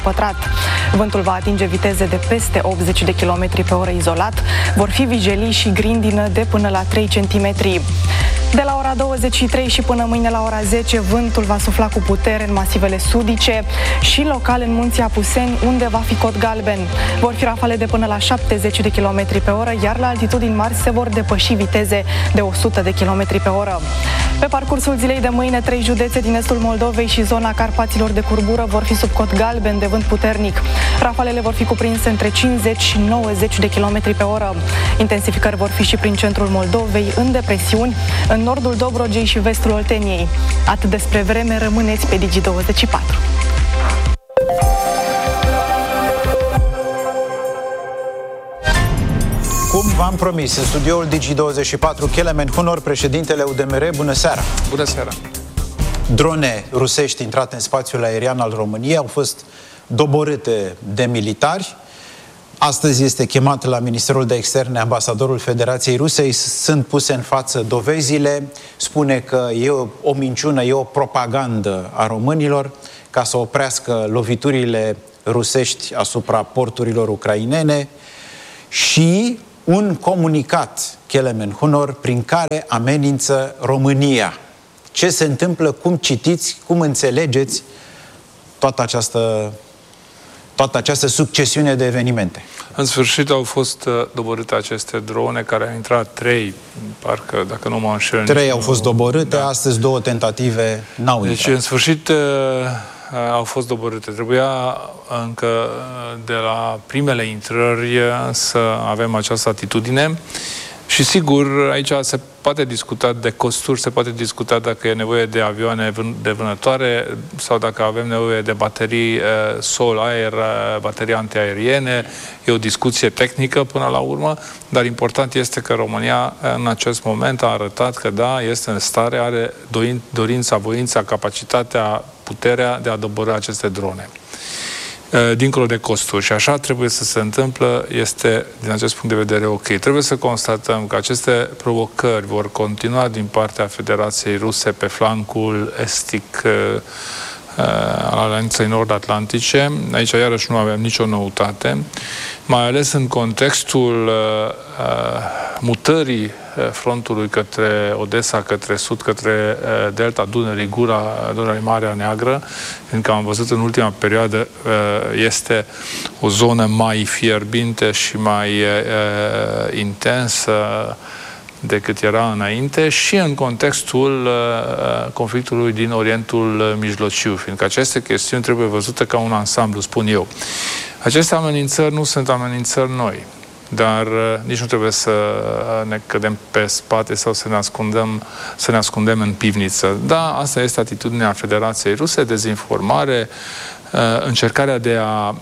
pătrat. Vântul va atinge viteze de peste 80 de km pe oră izolat. Vor fi vijelii și grindină de până la 3 cm. De la ora 23 și până mâine la ora 10, vântul va sufla cu putere în masivele sudice și local în munții Apuseni, unde va fi cod galben. Vor fi rafale de până la 70 de km pe oră, iar la altitudini mari se vor depăși viteze de 100 de km pe oră. Pe parcursul zilei de mâine, 3 județe din estul Moldovei și zona Carpaților de curbură vor fi sub cod galben de vânt puternic. Rafalele vor fi cuprinse între 50 și 90 de km pe oră. Intensificări vor fi și prin centrul Moldovei, în depresiuni, în nordul Dobrogei și vestul Olteniei. Atât despre vreme, rămâneți pe Digi24. Cum v-am promis, în studioul Digi24, Kelemen Hunor, președintele UDMR. Bună seara! Bună seara! Drone rusești intrate în spațiul aerian al României au fost doborâte de militari. Astăzi este chemat la Ministerul de Externe ambasadorul Federației Rusei. Sunt puse în față dovezile. Spune că e o minciună, e o propagandă a românilor ca să oprească loviturile rusești asupra porturilor ucrainene și un comunicat, Kelemen Hunor, prin care amenință România. Ce se întâmplă, cum citiți, cum înțelegeți toată această succesiune de evenimente? În sfârșit au fost doborâte aceste drone, care au intrat 3, parcă, dacă nu mă înșel. 3 au fost doborâte, da. Astăzi 2 tentative n-au intrat. Deci, în sfârșit, au fost doborâte. Trebuia încă de la primele intrări să avem această atitudine. Și sigur, aici se poate discuta de costuri, se poate discuta dacă e nevoie de avioane de vânătoare sau dacă avem nevoie de baterii sol-aer, baterii antiaeriene. E o discuție tehnică până la urmă, dar important este că România în acest moment a arătat că da, este în stare, are dorința, voința, capacitatea, puterea de a dobori aceste drone. Dincolo de costuri. Și așa trebuie să se întâmplă, este, din acest punct de vedere, ok. Trebuie să constatăm că aceste provocări vor continua din partea Federației Ruse pe flancul estic al Alianței Nord-Atlantice. Aici, iarăși, nu avem nicio noutate, mai ales în contextul mutării frontului către Odessa, către sud, către delta Dunării, gura Dunării, Marea Neagră, fiindcă am văzut în ultima perioadă este o zonă mai fierbinte și mai intensă decât era înainte, și în contextul conflictului din Orientul Mijlociu, fiindcă aceste chestiuni trebuie văzute ca un ansamblu, spun eu. Aceste amenințări nu sunt amenințări noi, dar nici nu trebuie să ne cădem pe spate sau să ne ascundem în pivniță. Da, asta este atitudinea Federației Ruse, dezinformare, încercarea de a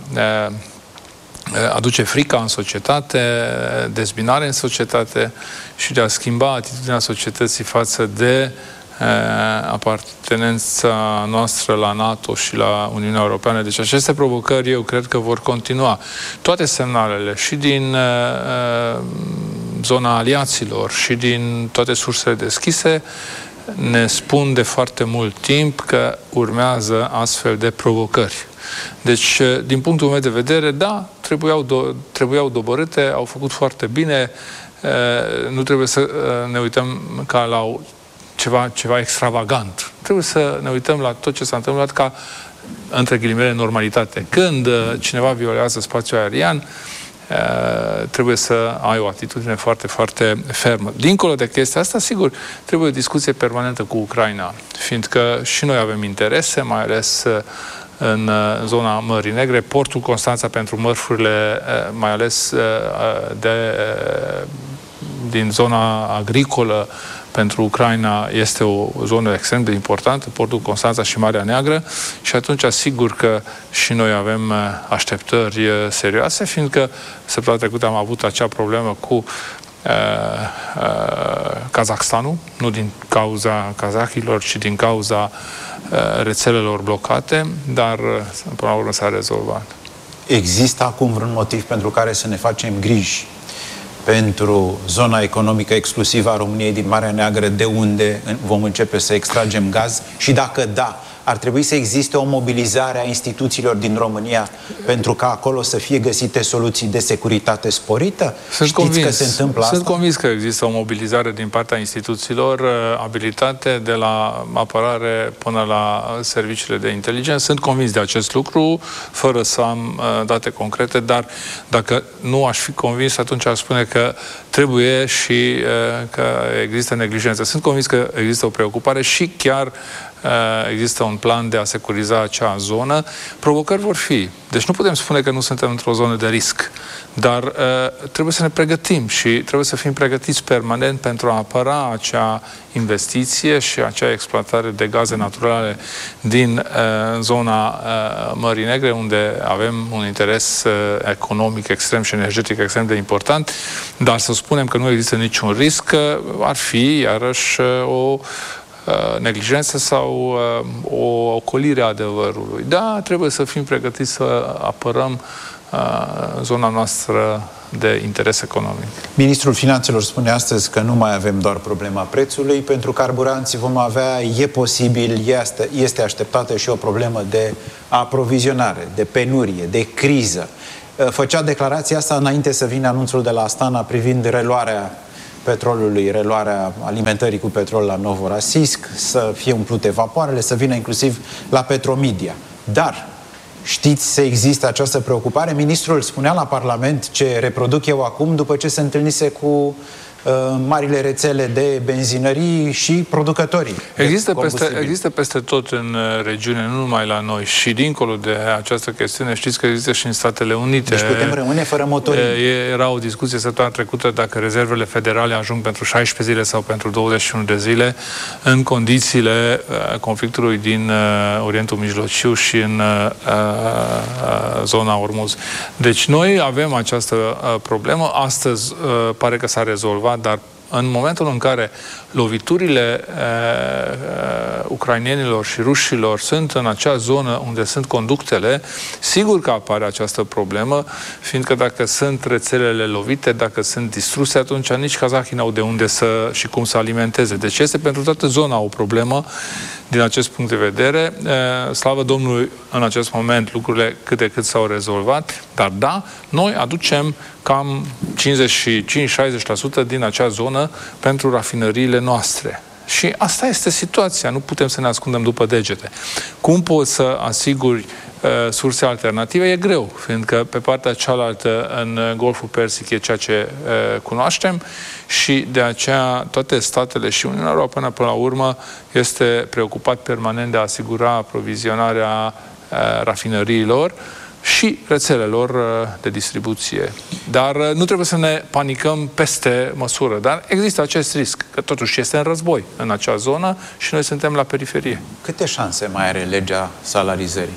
aduce frica în societate, dezbinare în societate și de a schimba atitudinea societății față de apartenența noastră la NATO și la Uniunea Europeană. Deci aceste provocări, eu cred că vor continua. Toate semnalele, și din zona aliaților, și din toate sursele deschise, ne spun de foarte mult timp că urmează astfel de provocări. Deci, din punctul meu de vedere, da, trebuiau doborâte, au făcut foarte bine, nu trebuie să ne uităm ca la ceva extravagant. Trebuie să ne uităm la tot ce s-a întâmplat ca, între ghilimele, normalitate. Când cineva violează spațiul aerian, trebuie să ai o atitudine foarte, foarte fermă. Dincolo de chestia asta, sigur, trebuie o discuție permanentă cu Ucraina, fiindcă și noi avem interese, mai ales în zona Mării Negre. Portul Constanța pentru mărfurile, mai ales din zona agricolă, pentru Ucraina este o zonă extrem de importantă, portul Constanța și Marea Neagră, și atunci sigur că și noi avem așteptări serioase, fiindcă săptămâna trecută am avut acea problemă cu Kazakhstanul, nu din cauza kazahilor, ci din cauza rețelelor blocate, dar până la urmă s-a rezolvat. Există acum vreun motiv pentru care să ne facem griji pentru zona economică exclusivă a României din Marea Neagră, de unde vom începe să extragem gaz? Și dacă da, ar trebui să existe o mobilizare a instituțiilor din România pentru ca acolo să fie găsite soluții de securitate sporită? Știți că se întâmplă asta? Sunt convins că există o mobilizare din partea instituțiilor abilitate, de la apărare până la serviciile de inteligență. Sunt convins de acest lucru, fără să am date concrete, dar dacă nu aș fi convins, atunci aș spune că trebuie și că există neglijență. Sunt convins că există o preocupare și chiar există un plan de a securiza acea zonă. Provocări vor fi. Deci nu putem spune că nu suntem într-o zonă de risc, dar trebuie să ne pregătim și trebuie să fim pregătiți permanent pentru a apăra acea investiție și acea exploatare de gaze naturale din zona Mării Negre, unde avem un interes economic extrem și energetic extrem de important, dar să spunem că nu există niciun risc ar fi iarăși o neglijență sau o ocolire a adevărului. Da, trebuie să fim pregătiți să apărăm zona noastră de interes economic. Ministrul Finanțelor spune astăzi că nu mai avem doar problema prețului. Pentru carburanți vom avea, e posibil, este așteptată și o problemă de aprovizionare, de penurie, de criză. Făcea declarația asta înainte să vină anunțul de la Astana privind reluarea petrolului, reluarea alimentării cu petrol la Novorossiysk, să fie umplute vapoarele, să vină inclusiv la Petromedia. Dar știți să există această preocupare? Ministrul spunea la Parlament, ce reproduc eu acum, după ce se întâlnise cu marile rețele de benzinării și producătorii. Există peste tot în regiune, nu numai la noi, și dincolo de această chestiune, știți că există și în Statele Unite. Deci putem rămâne fără motorini. Era o discuție săptămâna trecută dacă rezervele federale ajung pentru 16 zile sau pentru 21 de zile în condițiile conflictului din Orientul Mijlociu și în zona Ormuz. Deci noi avem această problemă. Astăzi pare că s-a rezolvat, dar în momentul în care loviturile ucrainenilor și rușilor sunt în acea zonă unde sunt conductele, sigur că apare această problemă, fiindcă dacă sunt rețelele lovite, dacă sunt distruse, atunci nici kazahii n-au de unde să și cum să alimenteze. Deci este pentru toată zona o problemă din acest punct de vedere. Slavă Domnului, în acest moment lucrurile cât de cât s-au rezolvat, dar da, noi aducem cam 55-60% din acea zonă pentru rafinăriile noastre. Și asta este situația, nu putem să ne ascundem după degete. Cum poți să asiguri surse alternative? E greu, fiindcă pe partea cealaltă, în Golful Persic, e ceea ce cunoaștem și de aceea toate statele și Uniunea Europeană, până la urmă, este preocupat permanent de a asigura aprovizionarea rafinăriilor și rețelelor de distribuție. Dar nu trebuie să ne panicăm peste măsură. Dar există acest risc, că totuși este în război în acea zonă și noi suntem la periferie. Câte șanse mai are legea salarizării?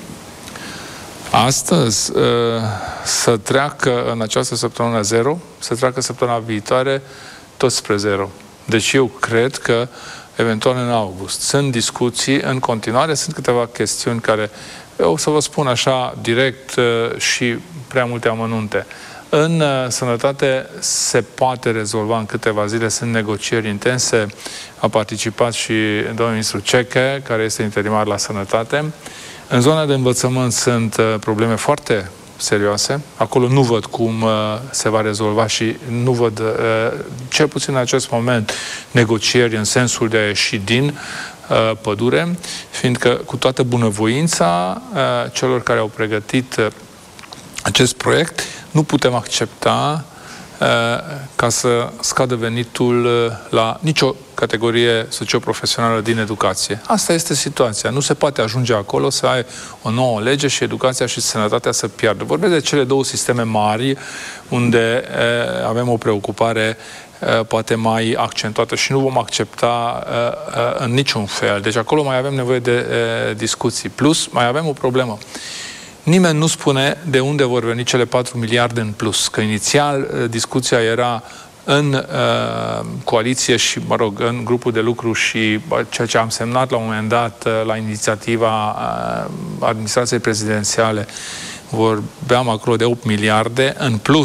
Astăzi să treacă în această săptămână 0, să treacă săptămâna viitoare tot spre 0. Deci eu cred că eventual în august. Sunt discuții în continuare, sunt câteva chestiuni care, eu o să vă spun așa direct și prea multe amănunte. În sănătate se poate rezolva în câteva zile, sunt negocieri intense, a participat și domnul ministru Ceche, care este interimar la sănătate. În zona de învățământ sunt probleme foarte serioase. Acolo nu văd cum se va rezolva și nu văd, cel puțin în acest moment, negocieri în sensul de a ieși din pădure, fiindcă cu toată bunăvoința celor care au pregătit acest proiect, nu putem accepta ca să scadă venitul la nicio categorie socioprofesională din educație. Asta este situația. Nu se poate ajunge acolo să ai o nouă lege și educația și sănătatea să piardă. Vorbesc de cele două sisteme mari unde avem o preocupare poate mai accentuată și nu vom accepta în niciun fel. Deci acolo mai avem nevoie de discuții. Plus, mai avem o problemă. Nimeni nu spune de unde vor veni cele 4 miliarde în plus, că inițial discuția era în coaliție și, mă rog, în grupul de lucru și ceea ce am semnat la un moment dat la inițiativa administrației prezidențiale, vorbeam acolo de 8 miliarde în plus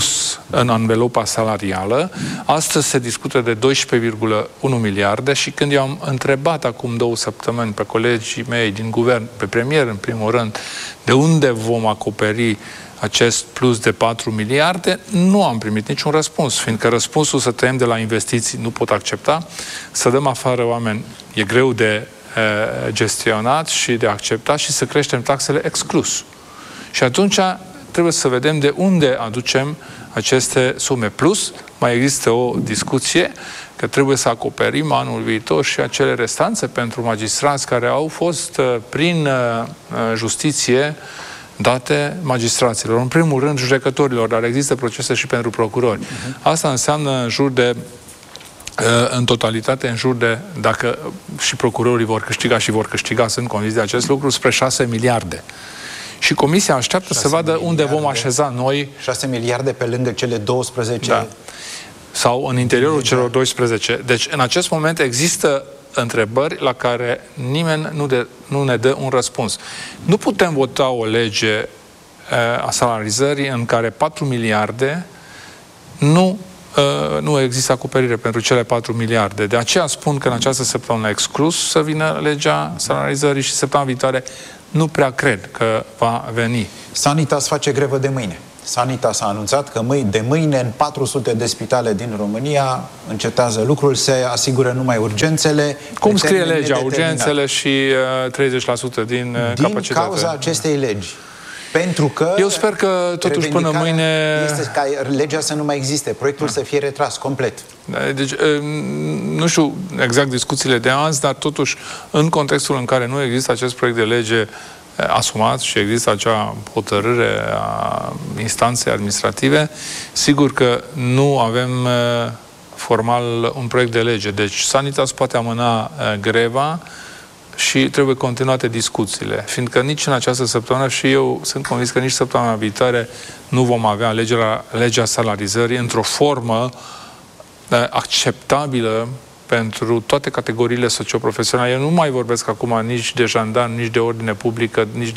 în anvelopa salarială. Astăzi se discută de 12,1 miliarde și când eu am întrebat acum 2 săptămâni pe colegii mei din guvern, pe premier în primul rând, de unde vom acoperi acest plus de 4 miliarde, nu am primit niciun răspuns, fiindcă răspunsul să tăiem de la investiții nu pot accepta, să dăm afară oameni e greu de gestionat și de acceptat și să creștem taxele exclus. Și atunci trebuie să vedem de unde aducem aceste sume. Plus, mai există o discuție că trebuie să acoperim anul viitor și acele restanțe pentru magistrați care au fost prin justiție date magistraților. În primul rând, judecătorilor, dar există procese și pentru procurori. Asta înseamnă în jur de în totalitate, în jur de, dacă și procurorii vor câștiga și vor câștiga, sunt convins de acest lucru, spre 6 miliarde. Și Comisia așteaptă să vadă unde vom așeza noi... 6 miliarde pe lângă cele 12... Da. Sau în interiorul celor 12. Deci, în acest moment există întrebări la care nimeni nu ne dă un răspuns. Nu putem vota o lege a salarizării în care 4 miliarde nu există acoperire pentru cele 4 miliarde. De aceea spun că în această săptămână exclus să vină legea salarizării și săptămâna viitoare nu prea cred că va veni. Sanitas face grevă de mâine. Sanitas a anunțat că de mâine în 400 de spitale din România încetează lucrul, se asigură numai urgențele. Cum scrie legea? Urgențele și 30% din capacitate. Din cauza acestei legi. Pentru că... Eu sper că totuși până mâine... este ca legea să nu mai existe, proiectul să fie retras complet. Deci, nu știu exact discuțiile de azi, dar totuși în contextul în care nu există acest proiect de lege asumat și există acea hotărâre a instanței administrative, sigur că nu avem formal un proiect de lege. Deci Sanitas poate amâna greva și trebuie continuate discuțiile. Fiindcă nici în această săptămână și eu sunt convins că nici săptămâna viitoare nu vom avea legea salarizării într-o formă acceptabilă pentru toate categoriile socioprofesionale. Eu nu mai vorbesc acum nici de jandarmi, nici de ordine publică, nici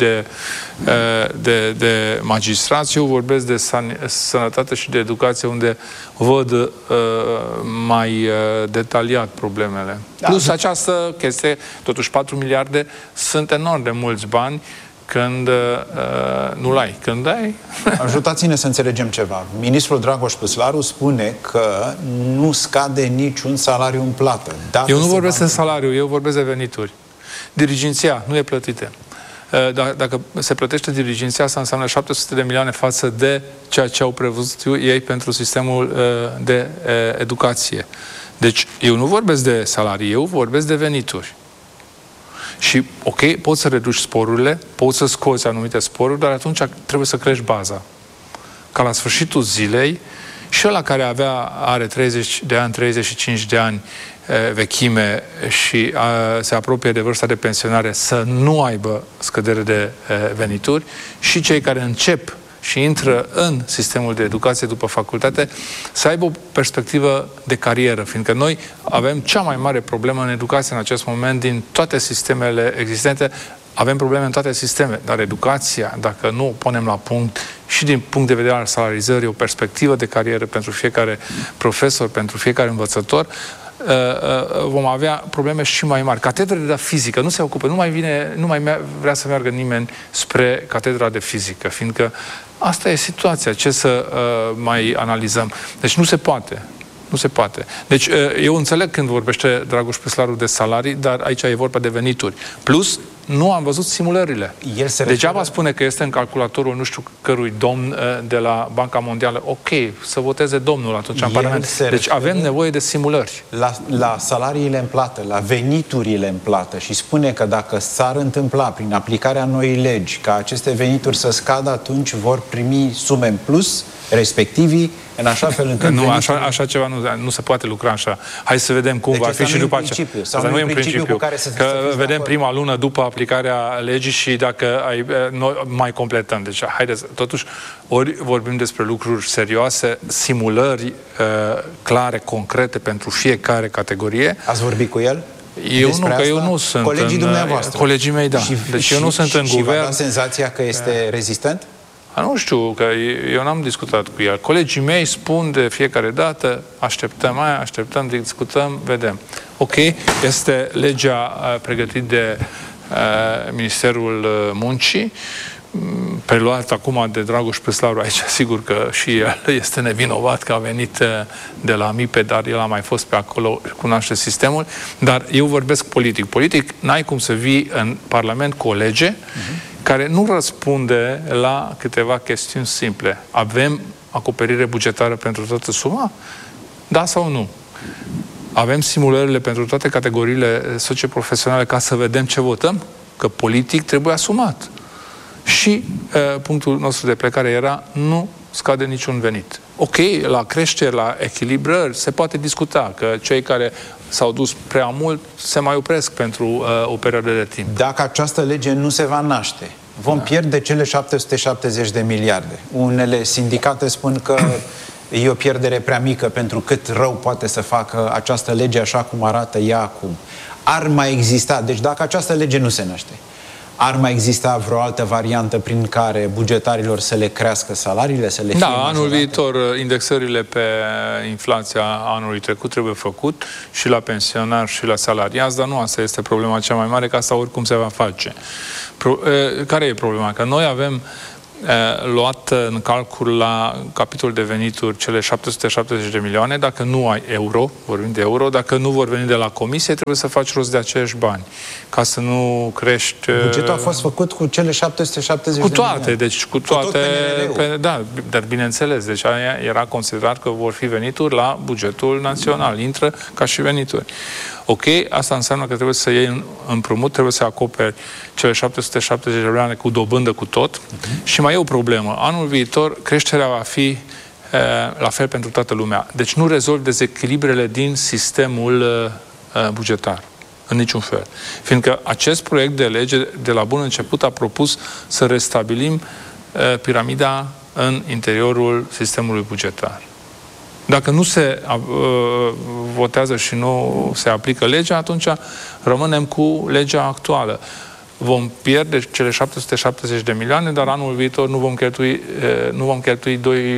de magistrați. Eu vorbesc de sănătate și de educație, unde văd mai detaliat problemele. Da. Plus această chestie, totuși 4 miliarde sunt enorm de mulți bani când nu-l ai. Când ai... Ajutați-ne să înțelegem ceva. Ministrul Dragoș Păslaru spune că nu scade niciun salariu în plată. Eu nu vorbesc de salariu, eu vorbesc de venituri. Dirigenția nu e plătită. Dacă se plătește dirigenția, asta înseamnă 700 de milioane față de ceea ce au prevăzut ei pentru sistemul de educație. Deci, eu nu vorbesc de salarii, eu vorbesc de venituri. Și, ok, poți să reduci sporurile, poți să scoți anumite sporuri, dar atunci trebuie să crești baza. Ca la sfârșitul zilei, și ăla care are 30 de ani, 35 de ani vechime și se apropie de vârsta de pensionare să nu aibă scădere de venituri, și cei care încep și intră în sistemul de educație după facultate, să aibă o perspectivă de carieră, fiindcă noi avem cea mai mare problemă în educație în acest moment din toate sistemele existente. Avem probleme în toate sisteme, dar educația, dacă nu o punem la punct și din punct de vedere al salarizării, o perspectivă de carieră pentru fiecare profesor, pentru fiecare învățător, vom avea probleme și mai mari. Catedrele de fizică nu se ocupă, nu mai vrea să meargă nimeni spre catedra de fizică, fiindcă asta e situația. Ce să mai analizăm? Deci nu se poate. Nu se poate. Deci eu înțeleg când vorbește Dragoș Păslaru de salarii, dar aici e vorba de venituri. Plus, nu am văzut simulările. Degeaba spune că este în calculatorul nu știu cărui domn de la Banca Mondială. Ok, să voteze domnul atunci în Parlament. Deci avem nevoie de simulări. La salariile în plată, la veniturile în plată, și spune că dacă s-ar întâmpla prin aplicarea noii legi ca aceste venituri să scadă, atunci vor primi sume în plus, respectivii, în așa fel încât... Nu, așa ceva nu se poate lucra așa. Hai să vedem cum va fi și după aceea. Asta nu e un principiu. Că vedem prima lună după aplicarea legii și dacă mai completăm. Deci, haideți, totuși, ori vorbim despre lucruri serioase, simulări clare, concrete pentru fiecare categorie. Ați vorbit cu el? Eu nu sunt. Colegii dumneavoastră? Colegii mei, da. Deci eu nu sunt în guvern. Și v-a dat senzația că este rezistent? Nu știu, că eu n-am discutat cu ea. Colegii mei spun de fiecare dată, așteptăm, discutăm, vedem. Ok, este legea pregătită de Ministerul Muncii, preluat acum de Dragoș Păslaru aici, sigur că și el este nevinovat că a venit de la MIPE, dar el a mai fost pe acolo, cunoaște sistemul, dar eu vorbesc politic. Politic, n-ai cum să vii în Parlament cu o lege care nu răspunde la câteva chestiuni simple. Avem acoperire bugetară pentru toată suma? Da sau nu? Avem simulările pentru toate categoriile socioprofesionale ca să vedem ce votăm? Că politic trebuie asumat. Și punctul nostru de plecare era nu scade niciun venit. Ok, la creștere, la echilibrări, se poate discuta că cei care s-au dus prea mult se mai opresc pentru o perioadă de timp. Dacă această lege nu se va naște, vom pierde cele 770 de miliarde. Unele sindicate spun că e o pierdere prea mică pentru cât rău poate să facă această lege așa cum arată ea acum. Ar mai exista, deci dacă această lege nu se naște, ar mai exista vreo altă variantă prin care bugetarilor să le crească salariile, să le fie anul viitor indexările pe inflația anului trecut trebuie făcut și la pensionari și la salariați, dar nu asta este problema cea mai mare, că asta oricum se va face. Care e problema? Că noi avem luat în calcul la capitolul de venituri cele 770 de milioane, dacă nu ai euro, vorbim de euro, dacă nu vor veni de la comisie, trebuie să faci rost de aceiași bani, ca să nu crești... Bugetul a fost făcut cu cele 770 cu de toate, milioane. deci cu toate... Da, dar bineînțeles, deci aia era considerat că vor fi venituri la bugetul național, intră ca și venituri. Ok, asta înseamnă că trebuie să iei împrumut, trebuie să acoperi cele 770 de milioane cu dobândă cu tot. Și mai e o problemă. Anul viitor creșterea va fi la fel pentru toată lumea. Deci nu rezolvi dezechilibrele din sistemul bugetar. În niciun fel. Fiindcă acest proiect de lege de la bun început a propus să restabilim piramida în interiorul sistemului bugetar. Dacă nu se votează și nu se aplică legea, atunci rămânem cu legea actuală. Vom pierde cele 770 de milioane, dar anul viitor nu vom cheltui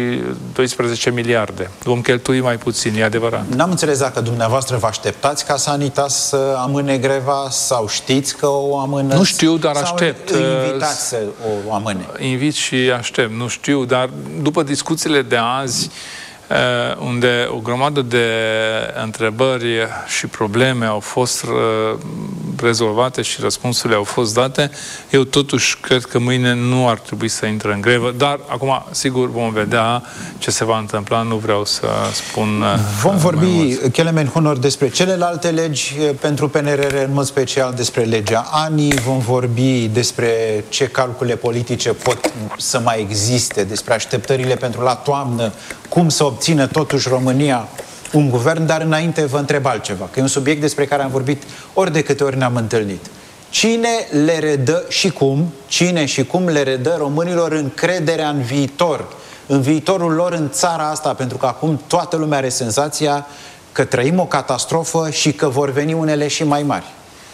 12 miliarde. Vom cheltui mai puțin, e adevărat. N-am înțeles dacă dumneavoastră vă așteptați ca Sanitas să amâne greva sau știți că o amână? Nu știu, dar aștept. Sau invitați să o amâne? Invit și aștept, nu știu, dar după discuțiile de azi, unde o grămadă de întrebări și probleme au fost rezolvate și răspunsurile au fost date, eu totuși cred că mâine nu ar trebui să intre în grevă, dar acum, sigur, vom vedea ce se va întâmpla, nu vreau să spun... Vom vorbi, Kelemen Hunor, despre celelalte legi pentru PNRR, în mod special despre legea ANI, vom vorbi despre ce calcule politice pot să mai existe, despre așteptările pentru la toamnă, cum să obțină totuși România un guvern, dar înainte vă întreb altceva, că e un subiect despre care am vorbit ori de câte ori ne-am întâlnit. Cine le redă și cum, cine și cum le redă românilor încrederea în viitor, în viitorul lor în țara asta, pentru că acum toată lumea are senzația că trăim o catastrofă și că vor veni unele și mai mari?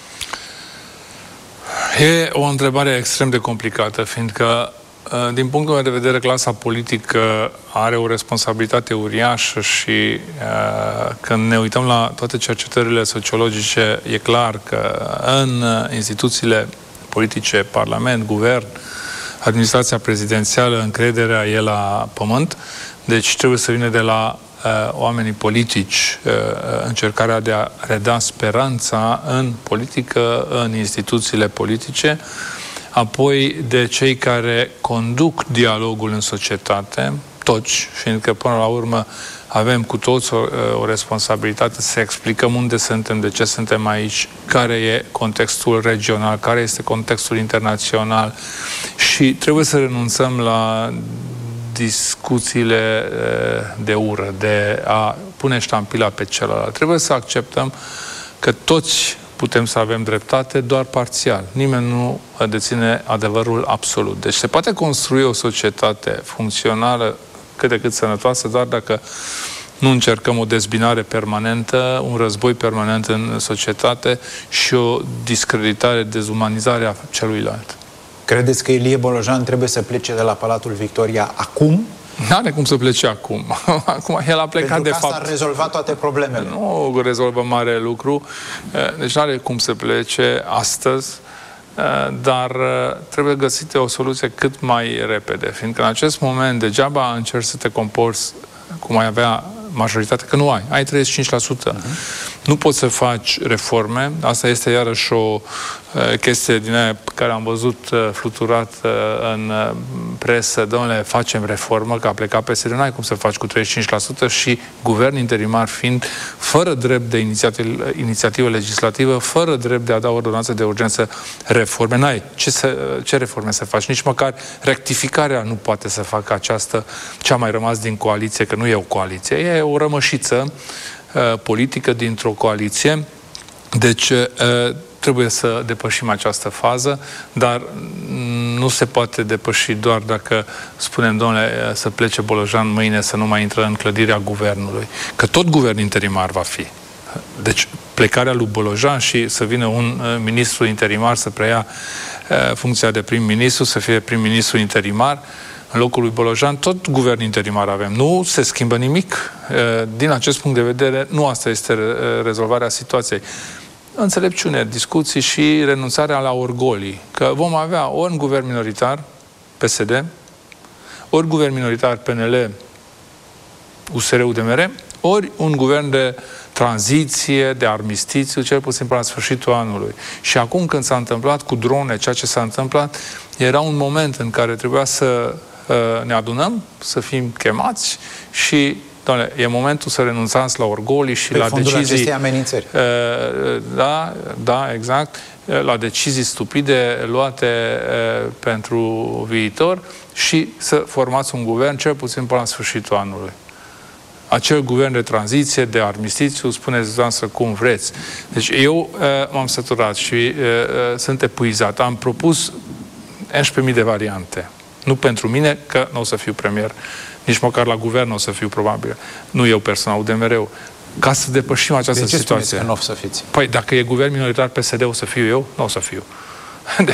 E o întrebare extrem de complicată, fiindcă din punctul meu de vedere, clasa politică are o responsabilitate uriașă și când ne uităm la toate cercetările sociologice, e clar că în instituțiile politice, Parlament, Guvern, administrația prezidențială, încrederea e la pământ, deci trebuie să vină de la oamenii politici încercarea de a reda speranța în politică, în instituțiile politice, apoi de cei care conduc dialogul în societate, toți, fiindcă până la urmă avem cu toți o responsabilitate să explicăm unde suntem, de ce suntem aici, care e contextul regional, care este contextul internațional și trebuie să renunțăm la discuțiile de ură, de a pune ștampila pe celălalt. Trebuie să acceptăm că toți putem să avem dreptate doar parțial. Nimeni nu deține adevărul absolut. Deci se poate construi o societate funcțională cât de cât sănătoasă, doar dacă nu încercăm o dezbinare permanentă, un război permanent în societate și o discreditare, dezumanizare a celuilalt. Credeți că Ilie Bolojan trebuie să plece de la Palatul Victoria acum? N-are cum să plece acum. Acum el a plecat, pentru de fapt. Asta ar rezolva toate problemele. Nu rezolvă mare lucru, deci n-are cum să plece astăzi, dar trebuie găsită o soluție cât mai repede, fiindcă în acest moment degeaba încerci să te comporți cum ai avea majoritate, că nu ai 35%. Nu poți să faci reforme, asta este iarăși o chestie din aia pe care am văzut fluturat în presă, domnule, facem reformă, că a plecat PSD, nu ai cum să faci cu 35% și guvern interimar fiind fără drept de inițiativă legislativă, fără drept de a da ordonanță de urgență reforme. N-ai. Ce reforme să faci? Nici măcar rectificarea nu poate să facă această, ce a mai rămas din coaliție, că nu e o coaliție, e o rămășiță politică dintr-o coaliție. Deci trebuie să depășim această fază, dar nu se poate depăși doar dacă spunem, domnule, să plece Bolojan mâine, să nu mai intră în clădirea guvernului. Că tot guvern interimar va fi. Deci plecarea lui Bolojan și să vină un ministru interimar să preia funcția de prim-ministru, să fie prim-ministru interimar, în locul lui Bolojan, tot guvern interimar avem. Nu se schimbă nimic. Din acest punct de vedere, nu asta este rezolvarea situației. Înțelepciune, discuții și renunțarea la orgolii. Că vom avea ori un guvern minoritar, PSD, ori guvern minoritar, PNL, USR-UDMR, ori un guvern de tranziție, de armistițiu, cel puțin până la sfârșitul anului. Și acum când s-a întâmplat cu drone, ceea ce s-a întâmplat, era un moment în care trebuia să ne adunăm, să fim chemați și, doamne, e momentul să renunțați la orgolii și la decizii... amenințări. Da, exact. La decizii stupide luate pentru viitor și să formați un guvern cel puțin până la sfârșitul anului. Acel guvern de tranziție, de armistițiu, spuneți dumneavoastră cum vreți. Deci eu m-am săturat și sunt epuizat. Am propus 11.000 de variante. Nu pentru mine, că nu o să fiu premier. Nici măcar la guvern nu o să fiu, probabil. Nu eu personal, UDMR-ul. Ca să depășim această situație. De ce spuneți că nu o să fiți? Păi, dacă e guvern minoritar PSD, o să fiu eu? Nu o să fiu. Deci,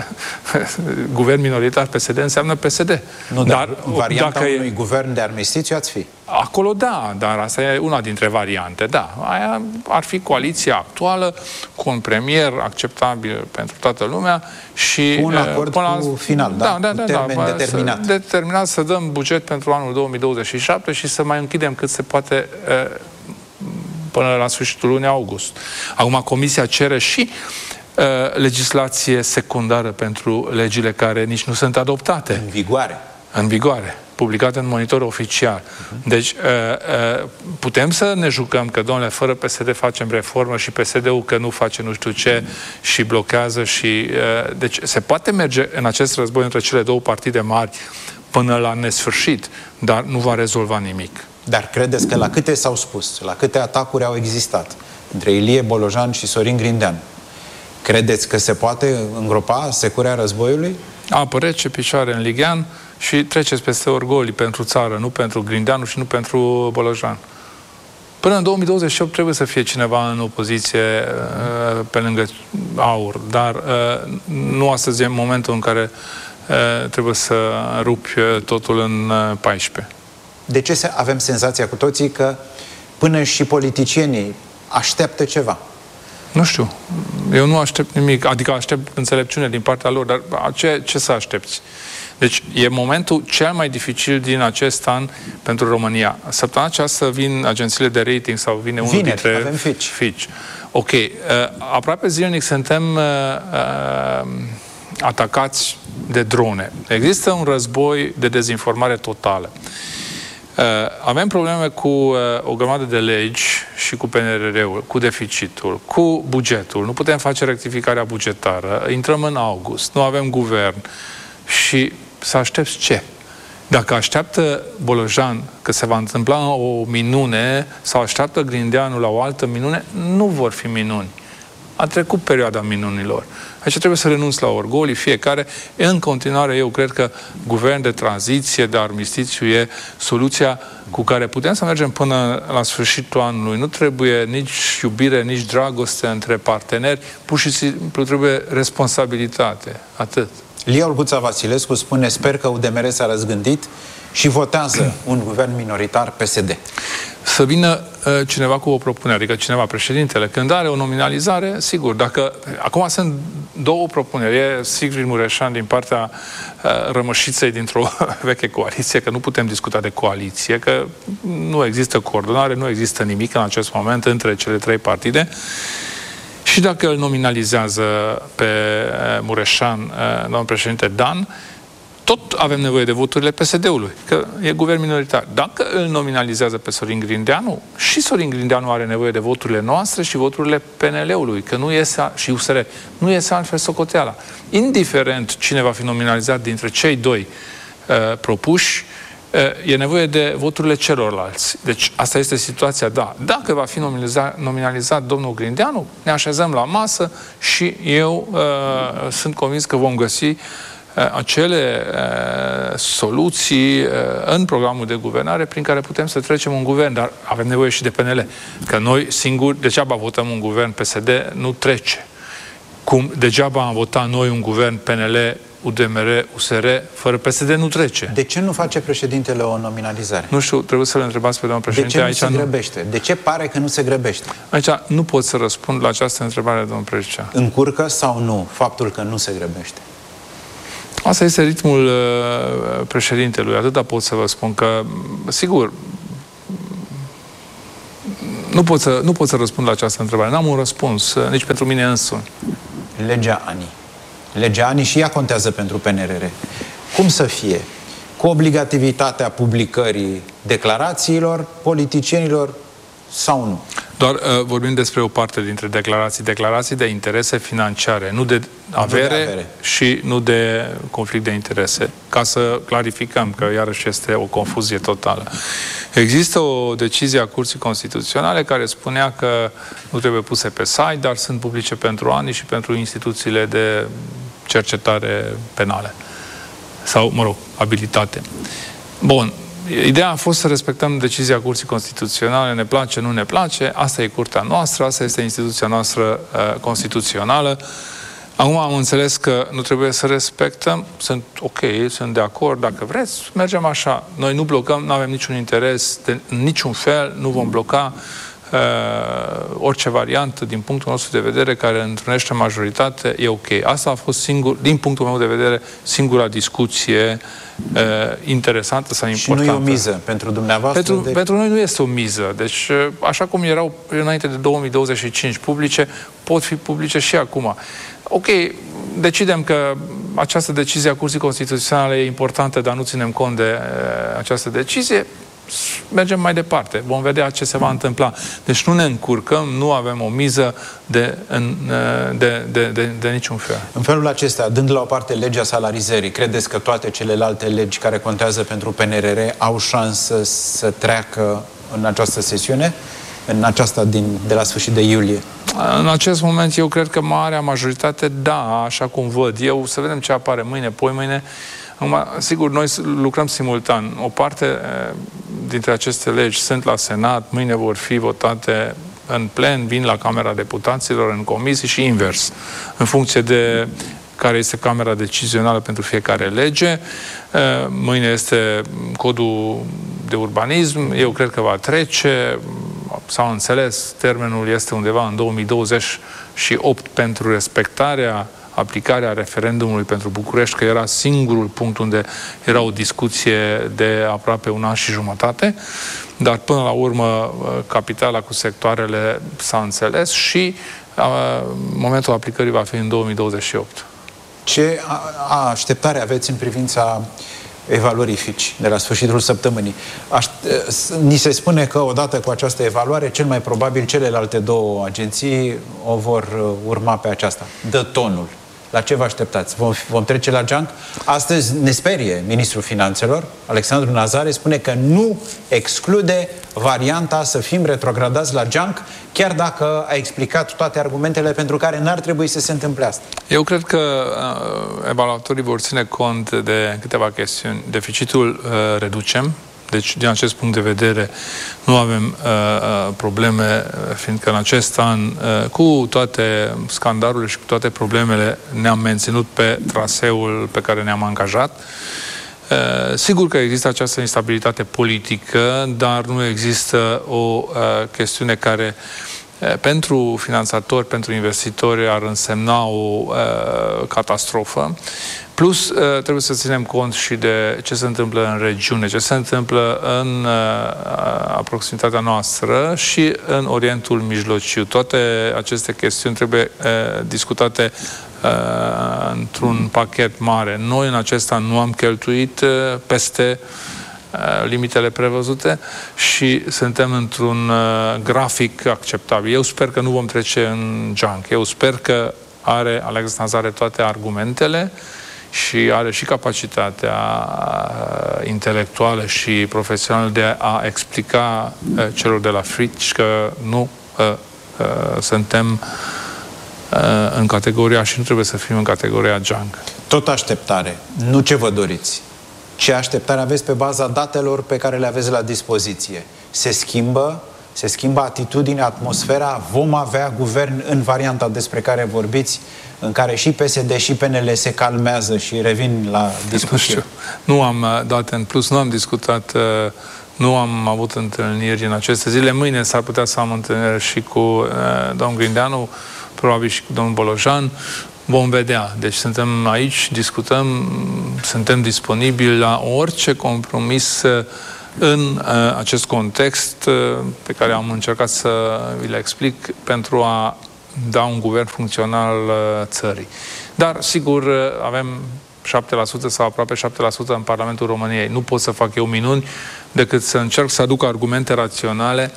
guvern minoritar PSD înseamnă PSD. Nu, dar varianta unui guvern de armistițiu ați fi? Acolo da, dar asta e una dintre variante, da. Aia ar fi coaliția actuală cu un premier acceptabil pentru toată lumea și... Cu un acord final, da? Cu termen determinat. Determinat să dăm buget pentru anul 2027 și să mai închidem cât se poate până la sfârșitul lunii august. Acum Comisia cere și legislație secundară pentru legile care nici nu sunt adoptate. În vigoare. În vigoare. Publicate în monitor oficial. Deci, putem să ne jucăm că, domnule, fără PSD facem reformă și PSD-ul că nu face nu știu ce și blochează și... Deci, se poate merge în acest război între cele două partide mari până la nesfârșit, dar nu va rezolva nimic. Dar credeți că la câte s-au spus, la câte atacuri au existat între Ilie Bolojan și Sorin Grindeanu, credeți că se poate îngropa securea războiului? Apă rece, picioare în lighean și treceți peste orgolii pentru țară, nu pentru Grindeanu și nu pentru Bolojan. Până în 2028 trebuie să fie cineva în opoziție pe lângă AUR, dar nu astăzi e momentul în care trebuie să rupi totul în 14. De ce avem senzația cu toții că până și politicienii așteaptă ceva? Nu știu. Eu nu aștept nimic. Adică aștept înțelepciune din partea lor, dar ce să aștepți? Deci e momentul cel mai dificil din acest an pentru România. Săptămâna aceasta vin agențiile de rating sau vine unul dintre... avem Fitch. Ok. Aproape zilnic suntem atacați de drone. Există un război de dezinformare totală. Avem probleme cu o grămadă de legi și cu PNRR-ul, cu deficitul, cu bugetul. Nu putem face rectificarea bugetară. Intrăm în august, nu avem guvern. Și să aștepți ce? Dacă așteaptă Bolojan că se va întâmpla o minune sau așteaptă Grindeanu la o altă minune, nu vor fi minuni. A trecut perioada minunilor. Aici trebuie să renunți la orgolii fiecare. În continuare, eu cred că guvern de tranziție, de armistițiu e soluția cu care putem să mergem până la sfârșitul anului. Nu trebuie nici iubire, nici dragoste între parteneri, pur și simplu trebuie responsabilitate. Atât. Lia Olguța Vasilescu spune: sper că UDMR s-a răzgândit și votează un guvern minoritar PSD. Să vină cineva cu o propunere, adică cineva, președintele, când are o nominalizare, sigur, dacă... Acum sunt două propuneri. E Sigrid Mureșan din partea rămășiței dintr-o veche coaliție, că nu putem discuta de coaliție, că nu există coordonare, nu există nimic în acest moment între cele trei partide. Și dacă îl nominalizează pe Mureșan, domnul președinte Dan, tot avem nevoie de voturile PSD-ului, că e guvern minoritar. Dacă îl nominalizează pe Sorin Grindeanu, și Sorin Grindeanu are nevoie de voturile noastre și voturile PNL-ului, că nu iese, și USR, nu iese altfel socoteala. Indiferent cine va fi nominalizat dintre cei doi propuși, e nevoie de voturile celorlalți. Deci asta este situația, da. Dacă va fi nominalizat domnul Grindeanu, ne așezăm la masă și eu sunt convins că vom găsi acele soluții în programul de guvernare prin care putem să trecem un guvern, dar avem nevoie și de PNL. Că noi singuri, degeaba votăm un guvern PSD, nu trece. Cum degeaba am votat noi un guvern PNL, UDMR, USR, fără PSD nu trece. De ce nu face președintele o nominalizare? Nu știu, trebuie să-l întrebați pe domnul președinte. De ce nu se grăbește? De ce pare că nu se grăbește? Aici nu pot să răspund la această întrebare, domnul președinte. Încurcă sau nu faptul că nu se grăbește? Asta este ritmul președintelui. Atâta pot să vă spun că, sigur, nu pot să răspund la această întrebare. N-am un răspuns, nici pentru mine însumi. Legea ANI. Legea ANI și ea contează pentru PNRR. Cum să fie? Cu obligativitatea publicării declarațiilor politicienilor sau nu? Doar vorbim despre o parte dintre declarații de interese financiare, nu de avere și nu de conflict de interese. Ca să clarificăm, că iarăși este o confuzie totală. Există o decizie a Curții Constituționale care spunea că nu trebuie puse pe site, dar sunt publice pentru ANI și pentru instituțiile de cercetare penale. Sau, mă rog, abilitate. Bun. Ideea a fost să respectăm decizia Curții Constituționale, ne place, nu ne place, asta e curtea noastră, asta este instituția noastră constituțională. Acum am înțeles că nu trebuie să respectăm, sunt ok, sunt de acord, dacă vreți, mergem așa. Noi nu blocăm, nu avem niciun interes, de niciun fel, nu vom bloca orice variantă din punctul nostru de vedere care întrunește majoritate, e ok. Asta a fost din punctul meu de vedere, singura discuție interesantă sau importantă. Și nu e o miză pentru dumneavoastră? Pentru noi nu este o miză. Deci, așa cum erau înainte de 2025 publice, pot fi publice și acum. Ok, decidem că această decizie a Curții Constituționale e importantă, dar nu ținem cont de această decizie, mergem mai departe. Vom vedea ce se va întâmpla. Deci nu ne încurcăm, nu avem o miză de niciun fel. În felul acesta, dând la o parte legea salarizării, credeți că toate celelalte legi care contează pentru PNRR au șansă să treacă în această sesiune? În aceasta de la sfârșit de iulie? În acest moment, eu cred că marea majoritate, da, așa cum văd eu. Să vedem ce apare mâine, poimâine. Sigur, noi lucrăm simultan. O parte dintre aceste legi sunt la Senat, mâine vor fi votate în plen, vin la Camera Deputaților, în comisii și invers, în funcție de care este camera decizională pentru fiecare lege. Mâine este codul de urbanism, eu cred că va trece, s-a înțeles, termenul este undeva în 2028 pentru respectarea aplicarea referendumului pentru București, că era singurul punct unde era o discuție de aproape un an și jumătate, dar până la urmă capitala cu sectoarele s-a înțeles și momentul aplicării va fi în 2028. Ce așteptare aveți în privința evaluării FICI de la sfârșitul săptămânii? Ni se spune că odată cu această evaluare, cel mai probabil celelalte două agenții o vor urma pe aceasta. Dă tonul. La ce vă așteptați? Vom trece la junk? Astăzi ne sperie ministrul finanțelor, Alexandru Nazare, spune că nu exclude varianta să fim retrogradați la junk, chiar dacă a explicat toate argumentele pentru care n-ar trebui să se întâmple asta. Eu cred că evaluatorii vor ține cont de câteva chestiuni. Deficitul reducem, Deci, din acest punct de vedere, nu avem probleme, fiindcă în acest an, cu toate scandalurile și cu toate problemele, ne-am menținut pe traseul pe care ne-am angajat. Sigur că există această instabilitate politică, dar nu există o chestiune care pentru finanțatori, pentru investitori ar însemna o catastrofă. Plus, trebuie să ținem cont și de ce se întâmplă în regiune, ce se întâmplă în proximitatea noastră și în Orientul Mijlociu. Toate aceste chestiuni trebuie discutate într-un pachet mare. Noi în acesta nu am cheltuit peste limitele prevăzute și suntem într-un grafic acceptabil. Eu sper că nu vom trece în junk. Eu sper că Alex Nazar are toate argumentele și are și capacitatea intelectuală și profesională de a explica celor de la Fitch că nu suntem în categoria și nu trebuie să fim în categoria junk. Tot așteptare. Nu ce vă doriți. Ce așteptare aveți pe baza datelor pe care le aveți la dispoziție? Se schimbă atitudinea, atmosfera? Vom avea guvern în varianta despre care vorbiți, în care și PSD și PNL se calmează și revin la discuție? Nu am date în plus, nu am discutat, nu am avut întâlniri în aceste zile. Mâine s-ar putea să am întâlniri și cu domnul Grindeanu, probabil și cu domnul Bolojan. Vom vedea. Deci suntem aici, discutăm, suntem disponibili la orice compromis în acest context pe care am încercat să vi le explic pentru a da un guvern funcțional țării. Dar, sigur, avem 7% sau aproape 7% în Parlamentul României. Nu pot să fac eu minuni decât să încerc să aduc argumente raționale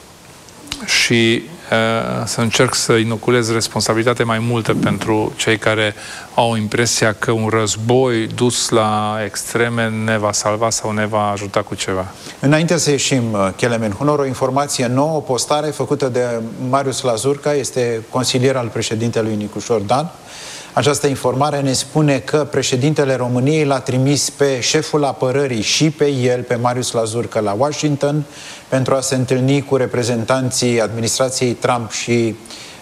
și să încerc să inoculez responsabilitate mai multă pentru cei care au impresia că un război dus la extreme ne va salva sau ne va ajuta cu ceva. Înainte să ieșim, Kelemen Hunor, o informație nouă, o postare făcută de Marius Lazurca, este consilier al președintelui Nicușor Dan. Această informare ne spune că președintele României l-a trimis pe șeful apărării și pe el, pe Marius Lazurca, la Washington pentru a se întâlni cu reprezentanții administrației Trump și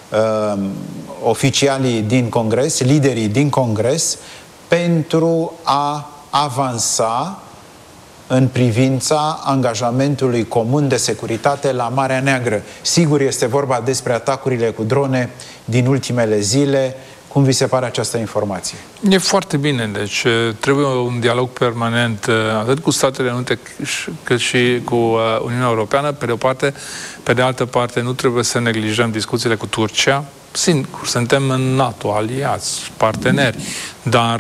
oficialii din Congres, liderii din Congres, pentru a avansa în privința angajamentului comun de securitate la Marea Neagră. Sigur, este vorba despre atacurile cu drone din ultimele zile. Cum vi se pare această informație? E foarte bine, deci trebuie un dialog permanent atât cu Statele Unite cât și cu Uniunea Europeană, pe de o parte, pe de altă parte nu trebuie să neglijăm discuțiile cu Turcia. Suntem în NATO, aliați, parteneri, dar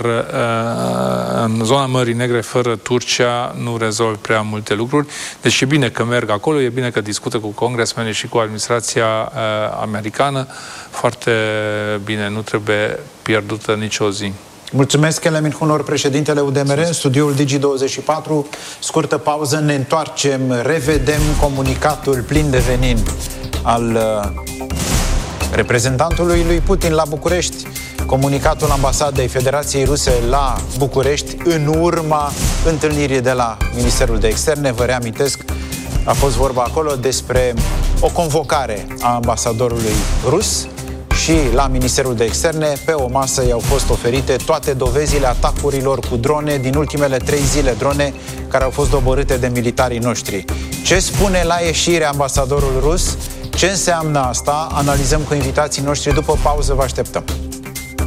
în zona Mării Negre fără Turcia nu rezolv prea multe lucruri. Deci e bine că merg acolo, e bine că discută cu congresmenii și cu administrația americană. Foarte bine, nu trebuie pierdută nicio zi. Mulțumesc, Kelemen Hunor, președintele UDMR, în studioul Digi24. Scurtă pauză, ne întoarcem, revedem comunicatul plin de venin al reprezentantului lui Putin la București, comunicatul ambasadei Federației Ruse la București în urma întâlnirii de la Ministerul de Externe. Vă reamintesc, a fost vorba acolo despre o convocare a ambasadorului rus și la Ministerul de Externe pe o masă i-au fost oferite toate dovezile atacurilor cu drone din ultimele 3 zile, drone care au fost doborâte de militarii noștri. Ce spune la ieșire ambasadorul rus? Ce înseamnă asta? Analizăm cu invitații noștri. După pauză vă așteptăm.